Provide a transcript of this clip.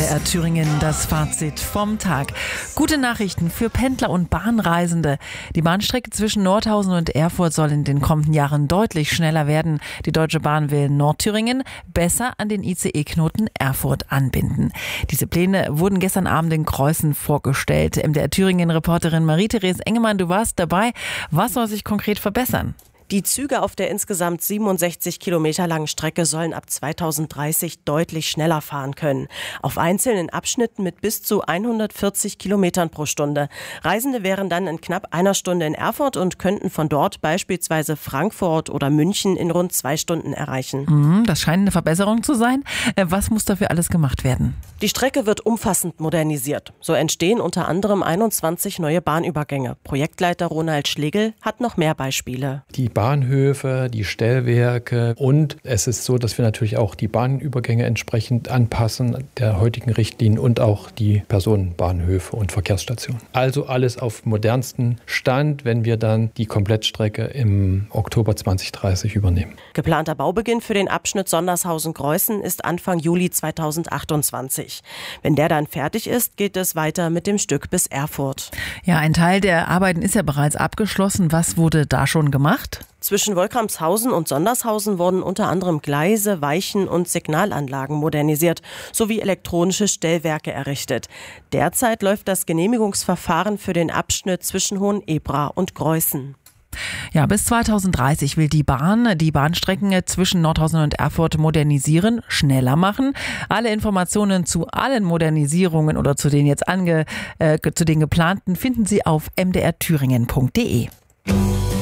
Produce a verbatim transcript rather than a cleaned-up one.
D R Thüringen, das Fazit vom Tag. Gute Nachrichten für Pendler und Bahnreisende. Die Bahnstrecke zwischen Nordhausen und Erfurt soll in den kommenden Jahren deutlich schneller werden. Die Deutsche Bahn will Nordthüringen besser an den I C E-Knoten Erfurt anbinden. Diese Pläne wurden gestern Abend in Creußen vorgestellt. M D R Thüringen-Reporterin Marie-Therese Engemann, du warst dabei. Was soll sich konkret verbessern? Die Züge auf der insgesamt siebenundsechzig Kilometer langen Strecke sollen ab zweitausenddreißig deutlich schneller fahren können. Auf einzelnen Abschnitten mit bis zu hundertvierzig Kilometern pro Stunde. Reisende wären dann in knapp einer Stunde in Erfurt und könnten von dort beispielsweise Frankfurt oder München in rund zwei Stunden erreichen. Das scheint eine Verbesserung zu sein. Was muss dafür alles gemacht werden? Die Strecke wird umfassend modernisiert. So entstehen unter anderem einundzwanzig neue Bahnübergänge. Projektleiter Ronald Schlegel hat noch mehr Beispiele. Die Bahnhöfe, die Stellwerke, und es ist so, dass wir natürlich auch die Bahnübergänge entsprechend anpassen der heutigen Richtlinien und auch die Personenbahnhöfe und Verkehrsstationen. Also alles auf modernsten Stand, wenn wir dann die Komplettstrecke im Oktober zwanzig dreißig übernehmen. Geplanter Baubeginn für den Abschnitt Sondershausen-Creußen ist Anfang Juli zweitausendachtundzwanzig. Wenn der dann fertig ist, geht es weiter mit dem Stück bis Erfurt. Ja, ein Teil der Arbeiten ist ja bereits abgeschlossen. Was wurde da schon gemacht? Zwischen Wolkramshausen und Sondershausen wurden unter anderem Gleise, Weichen und Signalanlagen modernisiert sowie elektronische Stellwerke errichtet. Derzeit läuft das Genehmigungsverfahren für den Abschnitt zwischen Hohenebra und Creußen. Ja, bis zweitausenddreißig will die Bahn die Bahnstrecken zwischen Nordhausen und Erfurt modernisieren, schneller machen. Alle Informationen zu allen Modernisierungen oder zu den jetzt ange, äh, zu den geplanten finden Sie auf m d r thüringen punkt d e.